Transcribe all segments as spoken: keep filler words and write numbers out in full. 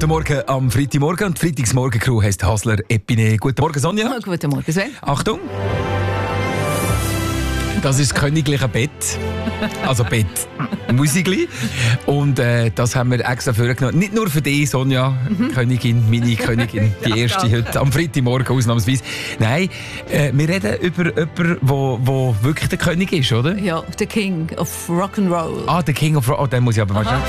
Guten Morgen am Freitagmorgen. Und die Freitagsmorgen-Crew heisst Hasler Epine. Guten Morgen, Sonja. Oh, guten Morgen, Sven. Achtung. Das ist das königliche Bett. Also Bett. Musikli. Und äh, das haben wir extra vorgenommen. Nicht nur für dich, Sonja, mhm. Königin, meine Königin, die erste ja, heute am Freitagmorgen ausnahmsweise. Nein, äh, wir reden über jemanden, wo, wo wirklich der König ist, oder? Ja, der King of Rock'n'Roll. Ah, der King of Rock'n'Roll. Oh, den muss ich aber mal schauen.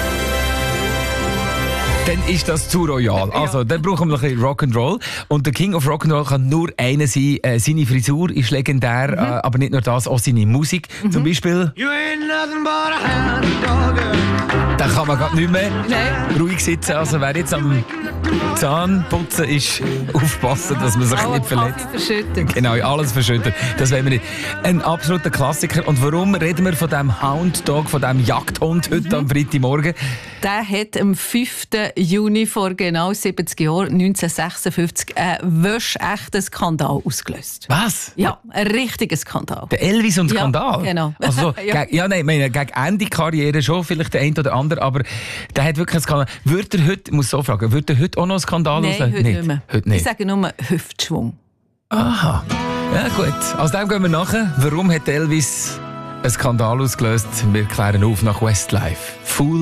Dann ist das zu royal. Also, dann brauchen wir ein bisschen Rock'n'Roll. Und der King of Rock'n'Roll kann nur einer sein. Äh, seine Frisur ist legendär, mhm. äh, aber nicht nur das, auch seine Musik. Mhm. Zum Beispiel. You ain't nothing but a hound dog. Da kann man gerade nicht mehr Nein. ruhig sitzen. Also, wer jetzt am Zahnputzen ist, aufpassen, dass man sich nicht verletzt. Verschüttet. Genau, alles verschüttet. Das wollen wir nicht. Ein absoluter Klassiker. Und warum reden wir von diesem Hound Dog, von diesem Jagdhund heute mhm. am Freitagmorgen? Der hat am fünften Juni vor genau siebzig Jahren, neunzehnhundertsechsundfünfzig, einen wäschechten Skandal ausgelöst. Was? Ja, ein richtiger Skandal. Der Elvis und Skandal? Ja, genau. Also, ja. Gegen, ja, nein, meine, gegen Ende Karriere schon, vielleicht der eine oder andere, aber der hat wirklich einen Skandal. Würde er heute, ich muss so fragen, würde er heute auch noch einen Skandal Nein, auslösen? heute nicht. nicht mehr. Heute nicht. Ich sage nur Hüftschwung. Aha. Ja, gut. Aus dem gehen wir nachher. Warum hat Elvis einen Skandal ausgelöst? Wir klären auf nach Westlife. Fool